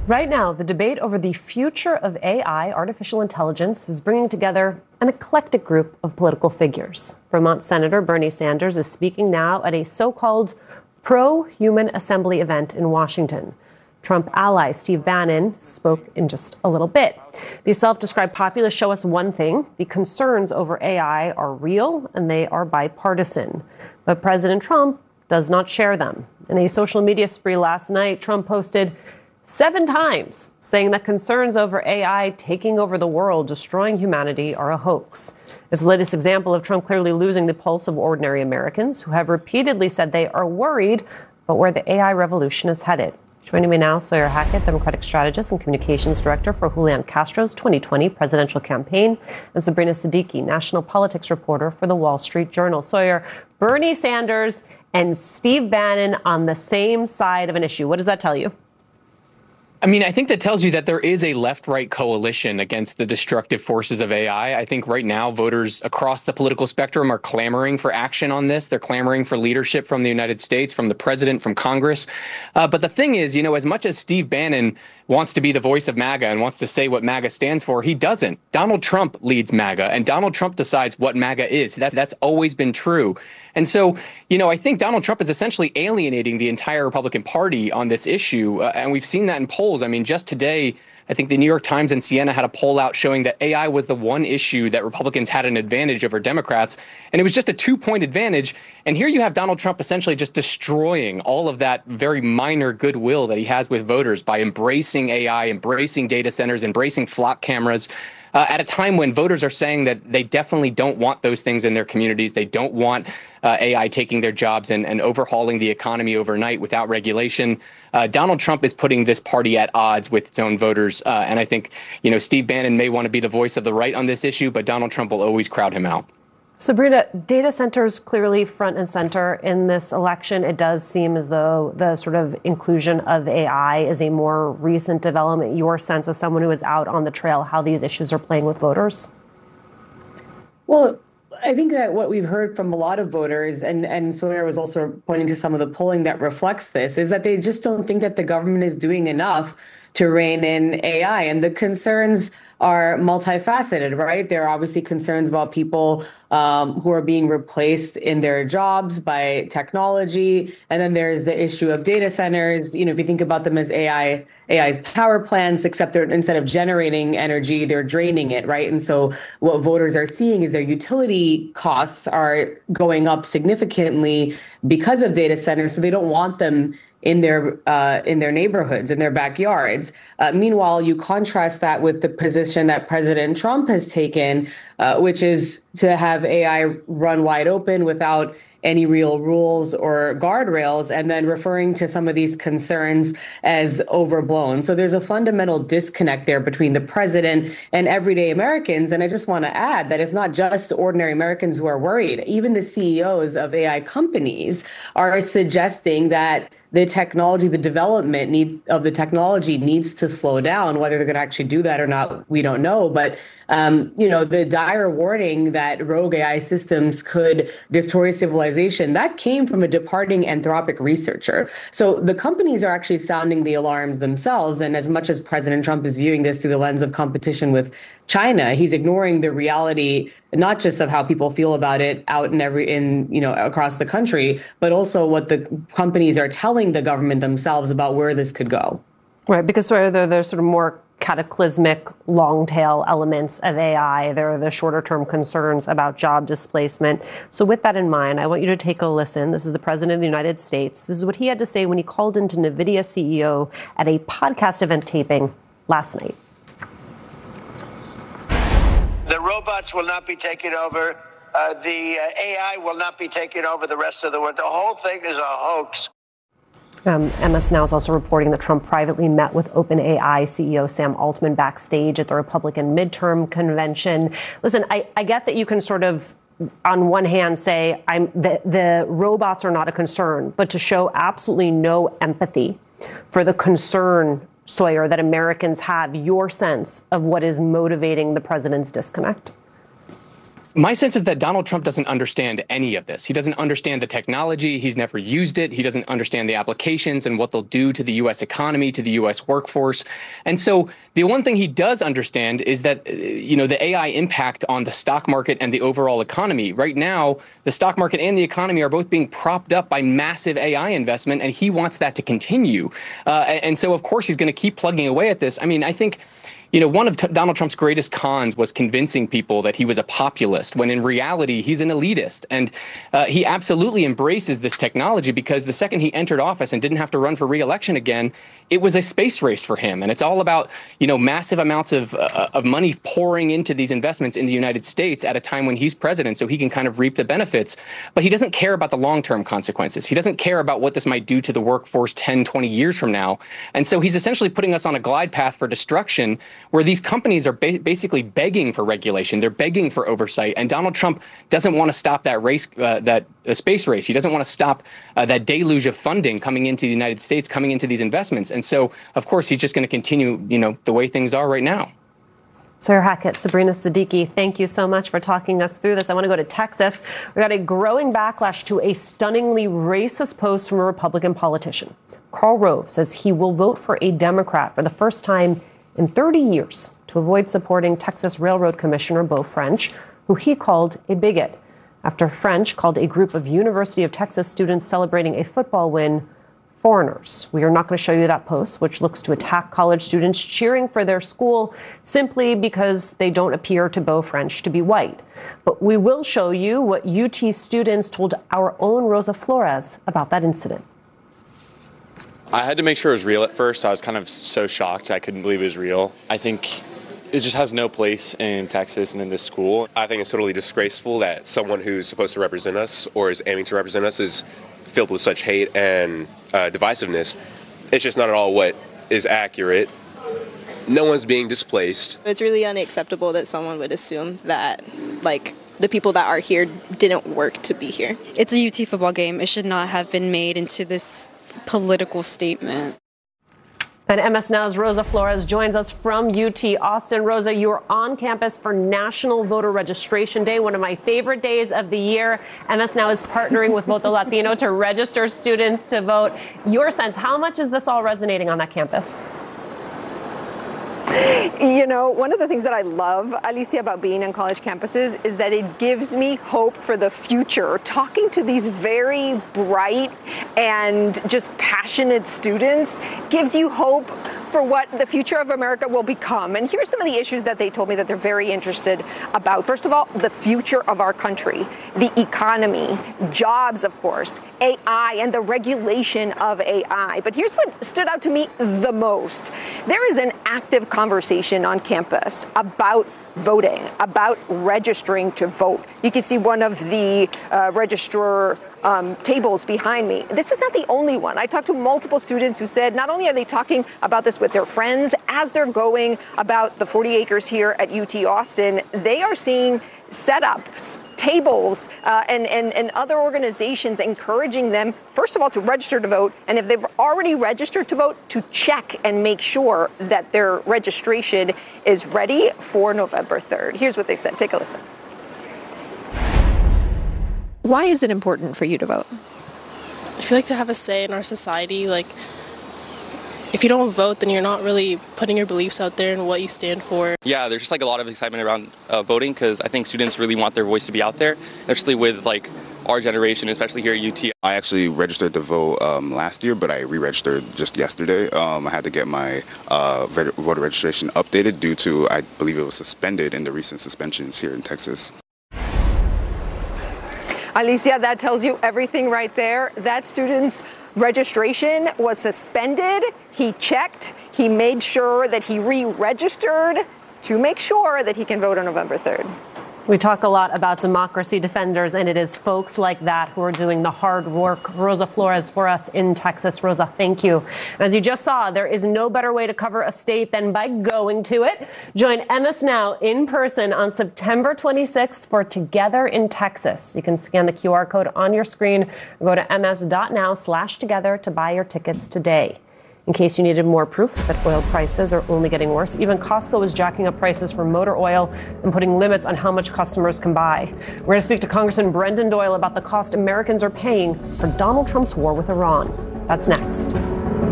Right now, the debate over the future of AI, artificial intelligence, is bringing together an eclectic group of political figures. Vermont Senator Bernie Sanders is speaking now at a so-called pro-human assembly event in Washington. Trump ally Steve Bannon spoke in just a little bit. These self-described populists show us one thing: the concerns over AI are real and they are bipartisan. But President Trump does not share them. In a social media spree last night, Trump posted 7 times saying that concerns over AI taking over the world, destroying humanity, are a hoax. It's the latest example of Trump clearly losing the pulse of ordinary Americans who have repeatedly said they are worried about where the AI revolution is headed. Joining me now, Sawyer Hackett, Democratic strategist and communications director for Julian Castro's 2020 presidential campaign, and Sabrina Siddiqui, national politics reporter for the Wall Street Journal. Sawyer, Bernie Sanders and Steve Bannon on the same side of an issue. What does that tell you? I mean, I think that tells you that there is a left-right coalition against the destructive forces of AI. I think right now voters across the political spectrum are clamoring for action on this. They're clamoring for leadership from the United States, from the president, from Congress. But the thing is, as much as Steve Bannon wants to be the voice of MAGA and wants to say what MAGA stands for, he doesn't. Donald Trump leads MAGA, and Donald Trump decides what MAGA is. That's always been true. And so, I think Donald Trump is essentially alienating the entire Republican Party on this issue. And we've seen that in polls. I mean, just today, I think the New York Times and Siena had a poll out showing that AI was the one issue that Republicans had an advantage over Democrats. And it was just a 2-point advantage. And here you have Donald Trump essentially just destroying all of that very minor goodwill that he has with voters by embracing AI, embracing data centers, embracing flock cameras. At a time when voters are saying that they definitely don't want those things in their communities. They don't want AI taking their jobs and overhauling the economy overnight without regulation. Donald Trump is putting this party at odds with its own voters. And I think, Steve Bannon may want to be the voice of the right on this issue, but Donald Trump will always crowd him out. Sabrina, data centers clearly front and center in this election. It does seem as though the sort of inclusion of AI is a more recent development. Your sense as someone who is out on the trail, how these issues are playing with voters? Well, I think that what we've heard from a lot of voters, and Sawyer was also pointing to some of the polling that reflects this, is that they just don't think that the government is doing enough to rein in AI. And the concerns are multifaceted, right? There are obviously concerns about people who are being replaced in their jobs by technology. And then there's the issue of data centers. If you think about them as AI's power plants, except they're, instead of generating energy, they're draining it, right? And so what voters are seeing is their utility costs are going up significantly because of data centers. So they don't want them in their neighborhoods, in their backyards. Meanwhile, you contrast that with the position that President Trump has taken, which is to have AI run wide open without any real rules or guardrails, and then referring to some of these concerns as overblown. So there's a fundamental disconnect there between the president and everyday Americans. And I just want to add that it's not just ordinary Americans who are worried. Even the CEOs of AI companies are suggesting that the technology, the development of the technology needs to slow down. Whether they're going to actually do that or not, we don't know. But, the dire warning that rogue AI systems could destroy civilization, that came from a departing Anthropic researcher. So the companies are actually sounding the alarms themselves. And as much as President Trump is viewing this through the lens of competition with China, he's ignoring the reality, not just of how people feel about it out across the country, but also what the companies are telling the government themselves about where this could go. Right, because there's sort of more cataclysmic long tail elements of AI. There are the shorter term concerns about job displacement. So with that in mind, I want you to take a listen. This is the President of the United States. This is what he had to say when he called into NVIDIA CEO at a podcast event taping last night. The robots will not be taking over. The AI will not be taking over the rest of the world. The whole thing is a hoax. MS Now is also reporting that Trump privately met with OpenAI CEO Sam Altman backstage at the Republican midterm convention. Listen, I get that you can sort of, on one hand, say the robots are not a concern, but to show absolutely no empathy for the concern, Sawyer, that Americans have, your sense of what is motivating the president's disconnect? My sense is that Donald Trump doesn't understand any of this. He doesn't understand the technology. He's never used it. He doesn't understand the applications and what they'll do to the U.S. economy, to the U.S. workforce. And so the one thing he does understand is that, the AI impact on the stock market and the overall economy. Right now, the stock market and the economy are both being propped up by massive AI investment, and he wants that to continue. And so, of course, he's going to keep plugging away at this. I mean, I think one of Donald Trump's greatest cons was convincing people that he was a populist, when in reality, he's an elitist. And he absolutely embraces this technology because the second he entered office and didn't have to run for re-election again, it was a space race for him. And it's all about, massive amounts of money pouring into these investments in the United States at a time when he's president, so he can kind of reap the benefits. But he doesn't care about the long-term consequences. He doesn't care about what this might do to the workforce 10, 20 years from now. And so he's essentially putting us on a glide path for destruction, where these companies are basically begging for regulation. They're begging for oversight. And Donald Trump doesn't want to stop that race, that space race. He doesn't want to stop that deluge of funding coming into the United States, coming into these investments. And so, of course, he's just going to continue, the way things are right now. Sawyer Hackett, Sabrina Siddiqui, thank you so much for talking us through this. I want to go to Texas. We got a growing backlash to a stunningly racist post from a Republican politician. Karl Rove says he will vote for a Democrat for the first time in 30 years to avoid supporting Texas Railroad Commissioner Beau French, who he called a bigot, after French called a group of University of Texas students celebrating a football win foreigners. We are not going to show you that post, which looks to attack college students cheering for their school simply because they don't appear to Beau French to be white. But we will show you what UT students told our own Rosa Flores about that incident. I had to make sure it was real at first. I was kind of so shocked. I couldn't believe it was real. I think it just has no place in Texas and in this school. I think it's totally disgraceful that someone who's supposed to represent us or is aiming to represent us is filled with such hate and divisiveness. It's just not at all what is accurate. No one's being displaced. It's really unacceptable that someone would assume that, the people that are here didn't work to be here. It's a UT football game. It should not have been made into this political statement. And MS Now's Rosa Flores joins us from UT Austin. Rosa, you are on campus for National Voter Registration Day, one of my favorite days of the year. MS Now is partnering with Voto Latino to register students to vote. Your sense, how much is this all resonating on that campus? One of the things that I love, Alicia, about being on college campuses is that it gives me hope for the future. Talking to these very bright and just passionate students gives you hope for what the future of America will become. And here's some of the issues that they told me that they're very interested about. First of all, the future of our country, the economy, jobs, of course, AI, and the regulation of AI. But here's what stood out to me the most. There is an active conversation on campus about voting, about registering to vote. You can see one of the registrar tables behind me. This is not the only one. I talked to multiple students who said not only are they talking about this with their friends as they're going about the 40 acres here at UT Austin, they are seeing setups, tables, and other organizations encouraging them, first of all, to register to vote, and if they've already registered to vote, to check and make sure that their registration is ready for November 3rd. Here's what they said. Take a listen. Why is it important for you to vote? I feel like to have a say in our society, if you don't vote, then you're not really putting your beliefs out there and what you stand for. Yeah, there's just a lot of excitement around voting because I think students really want their voice to be out there, especially with our generation, especially here at UT. I actually registered to vote last year, but I re-registered just yesterday. I had to get my voter registration updated due to, I believe it was suspended in the recent suspensions here in Texas. Alicia, that tells you everything right there. That student's registration was suspended. He checked. He made sure that he re-registered to make sure that he can vote on November 3rd. We talk a lot about democracy defenders, and it is folks like that who are doing the hard work. Rosa Flores for us in Texas. Rosa, thank you. As you just saw, there is no better way to cover a state than by going to it. Join MS Now in person on September 26th for Together in Texas. You can scan the QR code on your screen or go to ms.now/together to buy your tickets today. In case you needed more proof that oil prices are only getting worse, even Costco is jacking up prices for motor oil and putting limits on how much customers can buy. We're going to speak to Congressman Brendan Doyle about the cost Americans are paying for Donald Trump's war with Iran. That's next.